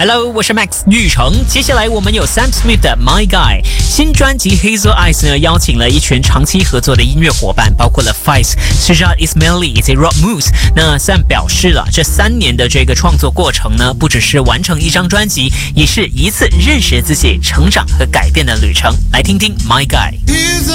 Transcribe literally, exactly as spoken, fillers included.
Hello， 我是 Max 玉成。接下来我们有 Sam Smith 的 My Guy 新专辑 Hazel Eyes 呢，邀请了一群长期合作的音乐伙伴，包括了 Fice、Shajad Ismaili 以及 Rob Moose。那 Sam 表示了，这三年的这个创作过程呢，不只是完成一张专辑，也是一次认识自己、成长和改变的旅程。来听听 My Guy。